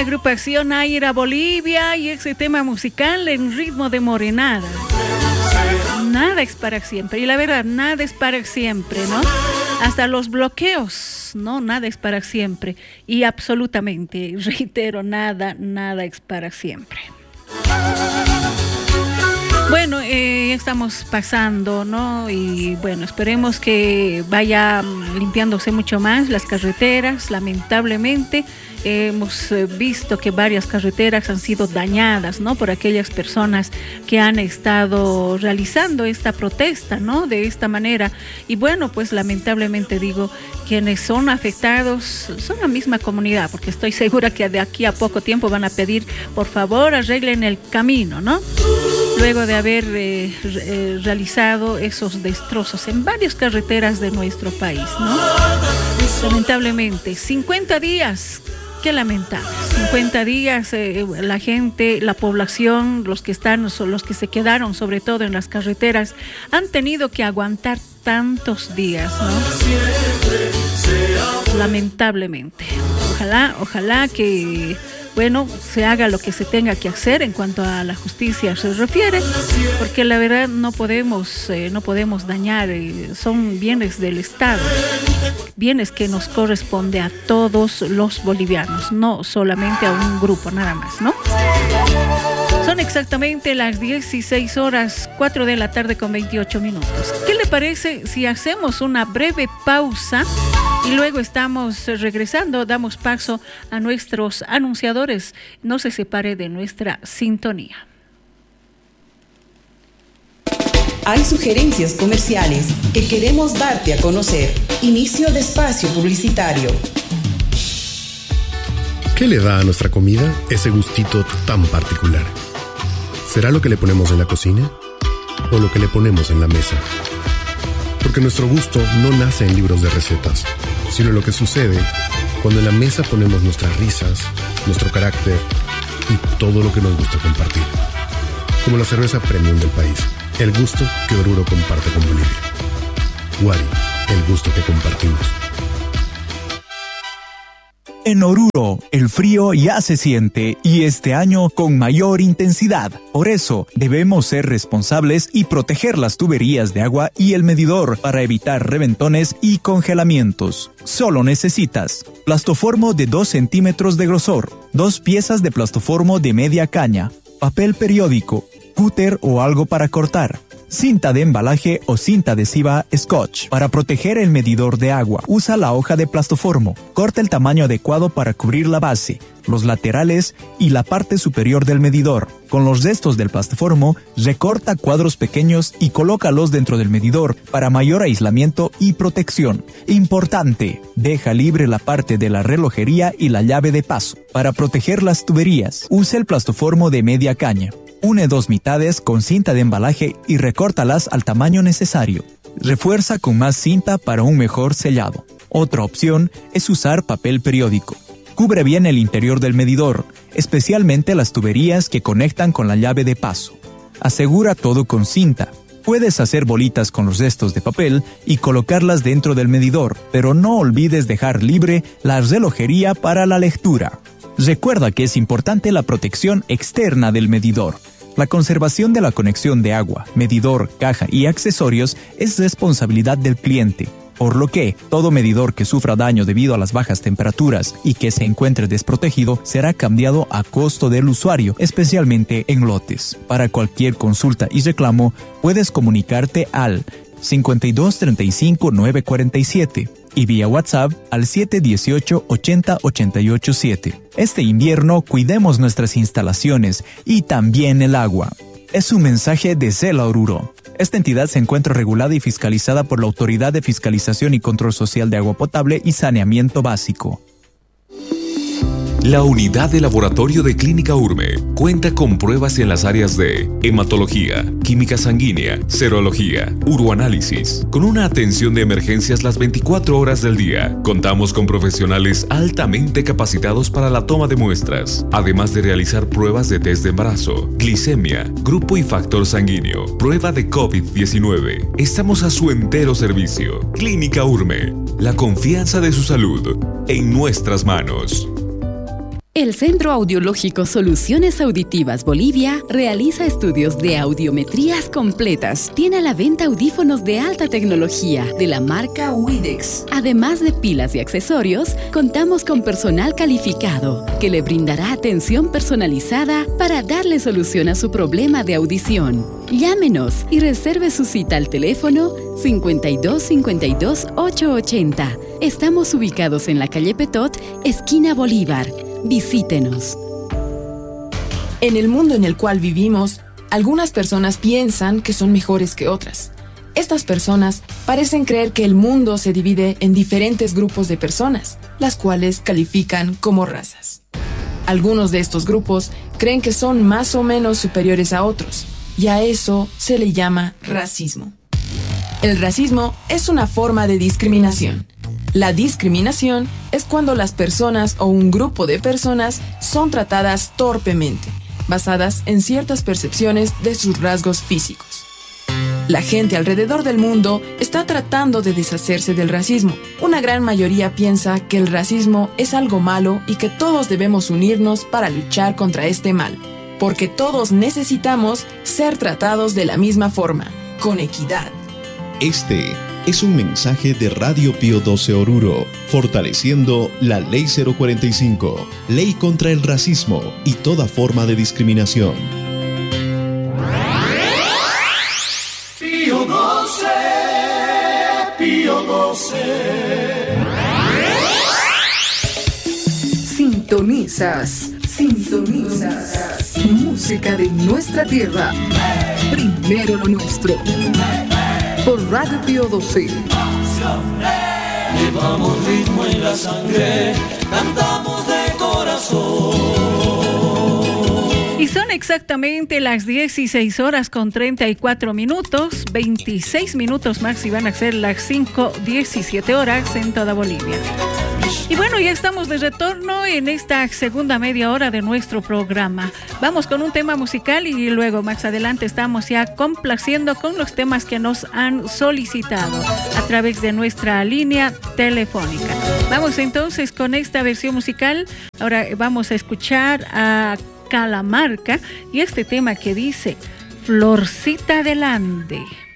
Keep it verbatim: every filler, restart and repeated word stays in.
agrupación Aira Bolivia y ese tema musical en ritmo de morenada. Nada es para siempre, y la verdad, nada es para siempre, ¿no? Hasta los bloqueos, ¿no? Nada es para siempre. Y absolutamente, reitero, nada, nada es para siempre. Bueno, eh, estamos pasando, ¿no? Y bueno, esperemos que vaya limpiándose mucho más las carreteras. Lamentablemente, eh, hemos visto que varias carreteras han sido dañadas, ¿no? Por aquellas personas que han estado realizando esta protesta, ¿no? De esta manera. Y bueno, pues lamentablemente digo, quienes son afectados son la misma comunidad, porque estoy segura que de aquí a poco tiempo van a pedir, por favor, arreglen el camino, ¿no? Luego de haber eh, eh, realizado esos destrozos en varias carreteras de nuestro país, ¿no? Lamentablemente, cincuenta días, qué lamentable. cincuenta días, eh, la gente, la población, los que están, los que se quedaron, sobre todo en las carreteras, han tenido que aguantar tantos días, ¿no? Lamentablemente. Ojalá, ojalá que, bueno, se haga lo que se tenga que hacer en cuanto a la justicia se refiere, porque la verdad no podemos, eh, no podemos dañar, eh, son bienes del Estado, bienes que nos corresponde a todos los bolivianos, no solamente a un grupo nada más, ¿no? Son exactamente las dieciséis horas, cuatro de la tarde con veintiocho minutos. ¿Qué le parece si hacemos una breve pausa y luego estamos regresando, damos paso a nuestros anunciadores? No se separe de nuestra sintonía. Hay sugerencias comerciales que queremos darte a conocer. Inicio de espacio publicitario. ¿Qué le da a nuestra comida ese gustito tan particular? ¿Será lo que le ponemos en la cocina o lo que le ponemos en la mesa? Porque nuestro gusto no nace en libros de recetas, sino lo que sucede cuando en la mesa ponemos nuestras risas, nuestro carácter y todo lo que nos gusta compartir. Como la cerveza premium del país, el gusto que Oruro comparte con Bolivia. Wari, el gusto que compartimos. En Oruro, el frío ya se siente y este año con mayor intensidad. Por eso, debemos ser responsables y proteger las tuberías de agua y el medidor para evitar reventones y congelamientos. Solo necesitas plastoformo de dos centímetros de grosor, dos piezas de plastoformo de media caña, papel periódico, cúter o algo para cortar, cinta de embalaje o cinta adhesiva Scotch. Para proteger el medidor de agua, usa la hoja de plastoformo. Corta el tamaño adecuado para cubrir la base, los laterales y la parte superior del medidor. Con los restos del plastoformo, recorta cuadros pequeños y colócalos dentro del medidor para mayor aislamiento y protección. Importante, deja libre la parte de la relojería y la llave de paso. Para proteger las tuberías, usa el plastoformo de media caña. Une dos mitades con cinta de embalaje y recórtalas al tamaño necesario. Refuerza con más cinta para un mejor sellado. Otra opción es usar papel periódico. Cubre bien el interior del medidor, especialmente las tuberías que conectan con la llave de paso. Asegura todo con cinta. Puedes hacer bolitas con los restos de papel y colocarlas dentro del medidor, pero no olvides dejar libre la relojería para la lectura. Recuerda que es importante la protección externa del medidor. La conservación de la conexión de agua, medidor, caja y accesorios es responsabilidad del cliente, por lo que todo medidor que sufra daño debido a las bajas temperaturas y que se encuentre desprotegido será cambiado a costo del usuario, especialmente en lotes. Para cualquier consulta y reclamo, puedes comunicarte al cincuenta y dos treinta y cinco nueve cuarenta y siete y vía WhatsApp al siete dieciocho ochenta ochenta y ocho siete. Este invierno cuidemos nuestras instalaciones y también el agua. Es un mensaje de Cela Oruro. Esta entidad se encuentra regulada y fiscalizada por la Autoridad de Fiscalización y Control Social de Agua Potable y Saneamiento Básico. La unidad de laboratorio de Clínica Urme cuenta con pruebas en las áreas de hematología, química sanguínea, serología, uroanálisis. Con una atención de emergencias las veinticuatro horas del día, contamos con profesionales altamente capacitados para la toma de muestras, además de realizar pruebas de test de embarazo, glicemia, grupo y factor sanguíneo, prueba de COVID diecinueve. Estamos a su entero servicio. Clínica Urme, la confianza de su salud en nuestras manos. El Centro Audiológico Soluciones Auditivas Bolivia realiza estudios de audiometrías completas. Tiene a la venta audífonos de alta tecnología de la marca Widex. Además de pilas y accesorios, contamos con personal calificado que le brindará atención personalizada para darle solución a su problema de audición. Llámenos y reserve su cita al teléfono cincuenta y dos cincuenta y dos ochocientos ochenta. Estamos ubicados en la calle Petot, esquina Bolívar. Visítenos. En el mundo en el cual vivimos, algunas personas piensan que son mejores que otras. Estas personas parecen creer que el mundo se divide en diferentes grupos de personas, las cuales califican como razas. Algunos de estos grupos creen que son más o menos superiores a otros, y a eso se le llama racismo. El racismo es una forma de discriminación. La discriminación es cuando las personas o un grupo de personas son tratadas torpemente, basadas en ciertas percepciones de sus rasgos físicos. La gente alrededor del mundo está tratando de deshacerse del racismo. Una gran mayoría piensa que el racismo es algo malo y que todos debemos unirnos para luchar contra este mal, porque todos necesitamos ser tratados de la misma forma, con equidad. Este es un mensaje de Radio Pío doce Oruro, fortaleciendo la Ley cero cuarenta y cinco, Ley contra el Racismo y toda forma de discriminación. Pío doce, Pío doce. Sintonizas, sintonizas. Música de nuestra tierra. Primero lo nuestro. Por Radio Pío doce. Llevamos ritmo en la sangre, cantamos de corazón. Y son exactamente las dieciséis horas con treinta y cuatro minutos, veintiséis minutos más y van a ser las cinco diecisiete horas en toda Bolivia. Y bueno, ya estamos de retorno en esta segunda media hora de nuestro programa. Vamos con un tema musical y luego más adelante estamos ya complaciendo con los temas que nos han solicitado a través de nuestra línea telefónica. Vamos entonces con esta versión musical. Ahora vamos a escuchar a Calamarca y este tema que dice Florcita del Ande.